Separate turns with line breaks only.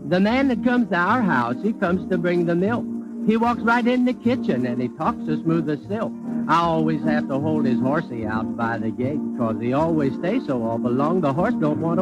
The man that comes to our house, he comes to bring the milk. He walks right in the kitchen and he talks as smooth as silk. I always have to hold his horsey out by the gate, 'cause he always stays so awful long the horse don't want to